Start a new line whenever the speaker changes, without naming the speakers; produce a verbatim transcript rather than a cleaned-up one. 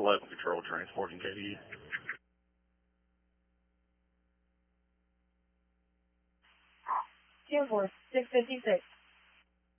eleven Control, transporting K D U.
Air Force six fifty-six.